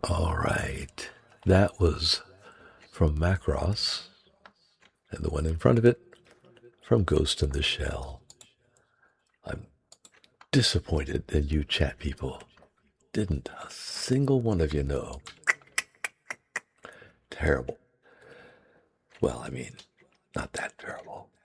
All right. That was from Macross, and the one in front of it from Ghost in the Shell. I'm disappointed in you chat people. Didn't a single one of you know? Terrible. Well, I mean, not that terrible.